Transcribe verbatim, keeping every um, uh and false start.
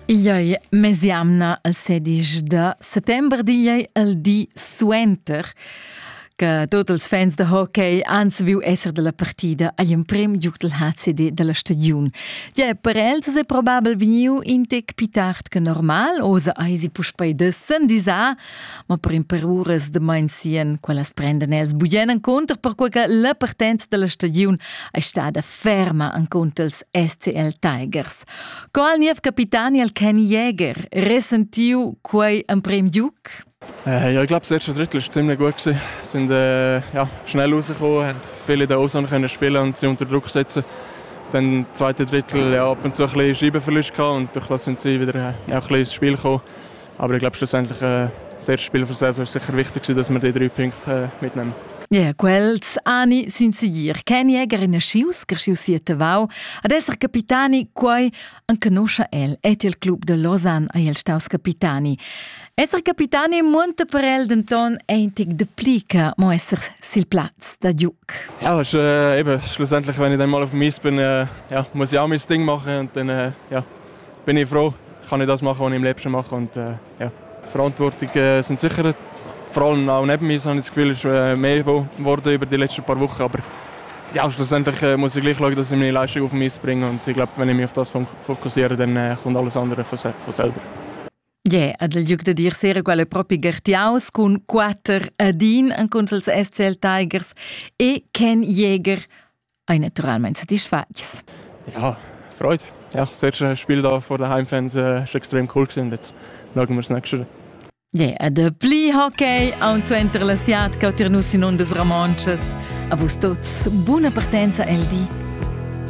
Iei mesiamna al sedici de settembre di al di suenter che tutti i fans di hockey hanno viu essere della partita agli primi giuc del H C D della stagione. Ja, per els è probabile veniu in tec pitart che normal, osa eisi puspei de sen disa, ma per imperures de main sien, quellas prenden els buien en contra per quel che la partenza della stagione è stata ferma en contra els S C L Tigers. Qual niev capitani al Ken Jäger resentiu quei en prim giuc? Äh, ja, ich glaube, das erste Drittel war ziemlich gut. Wir sind äh, ja, schnell rausgekommen, haben viele in der Ozone können spielen und sie unter Druck setzen. Dann im zweiten Drittel ja, ab und zu ein bisschen Scheibenverlust gehabt und durch das sind sie wieder ja, ein bisschen ins Spiel gekommen. Aber ich glaube, schlussendlich äh, das erste Spiel für die Saison ist sicher wichtig, dass wir die drei Punkte äh, mitnehmen. Ja, quels anni sin seguir. Ken Jäger in a schius, che schiusiete vau, ad esser capitani quai an conosce el, et il club de Lausanne a el staus capitani. Esser capitani monta per el denton eintig de plica, mo esser sil Platz da Duke. Ja, ist, äh, eben, schlussendlich, wenn ich dann mal auf dem Eis bin, äh, ja, muss ich auch mein Ding machen und dann äh, ja, bin ich froh, kann ich das machen, was ich im Leben mache. Und, äh, ja, Verantwortung äh, sind sicher, vor allem auch neben mir, habe ich das Gefühl, ist äh, mehr geworden über die letzten paar Wochen. Aber ja, schlussendlich äh, muss ich gleich schauen, dass ich meine Leistung auf den Eis bringe. Und ich glaube, wenn ich mich auf das fokussiere, dann äh, kommt alles andere von, von selber. Ja, yeah, ad il giuc de dir sera quale propri Gertiaus con quattro adin an contro els S C L Tigers e Ken Jäger ein naturalmente satisfats. Ja, Freude. Ja, das erste Spiel da vor den Heimfans war äh, extrem cool gewesen. Jetzt schauen wir das nächste. Ja, yeah, de pli hockey an zu interlasiat cautirnus in undes romanches. A vos tots buona partenza el di.